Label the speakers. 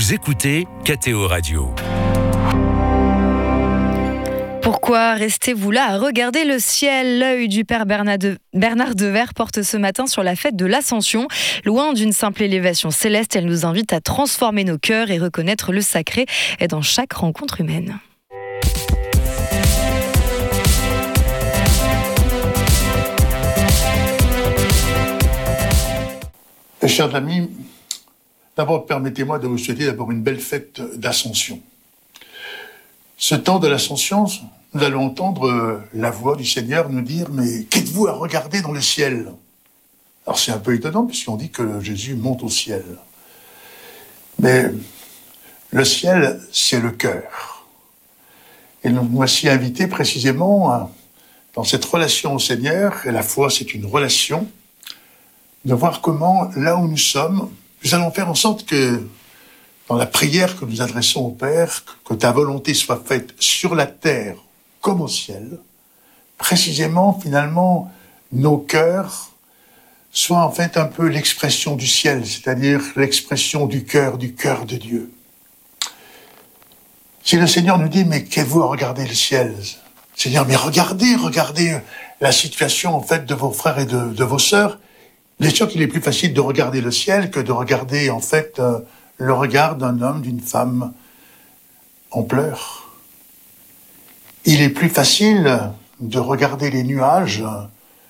Speaker 1: Vous écoutez KTO Radio.
Speaker 2: Pourquoi restez-vous là à regarder le ciel ? L'œil du Père Bernard Devers porte ce matin sur la fête de l'Ascension. Loin d'une simple élévation céleste, elle nous invite à transformer nos cœurs et reconnaître le sacré dans chaque rencontre humaine.
Speaker 3: Chers amis, d'abord permettez-moi de vous souhaiter d'abord une belle fête d'Ascension. Ce temps de l'Ascension, nous allons entendre la voix du Seigneur nous dire « Mais qu'êtes-vous à regarder dans le ciel ?» Alors c'est un peu étonnant puisqu'on dit que Jésus monte au ciel. Mais le ciel, c'est le cœur. Et nous voici invités précisément dans cette relation au Seigneur, et la foi c'est une relation, de voir comment, là où nous sommes, nous allons faire en sorte que dans la prière que nous adressons au Père, que ta volonté soit faite sur la terre comme au ciel, précisément, finalement, nos cœurs soient en fait un peu l'expression du ciel, c'est-à-dire l'expression du cœur de Dieu. Si le Seigneur nous dit, mais qu'êtes-vous à regarder le ciel ? Seigneur, mais regardez la situation en fait de vos frères et de vos sœurs. Bien sûr qu'il est plus facile de regarder le ciel que de regarder en fait le regard d'un homme, d'une femme en pleurs. Il est plus facile de regarder les nuages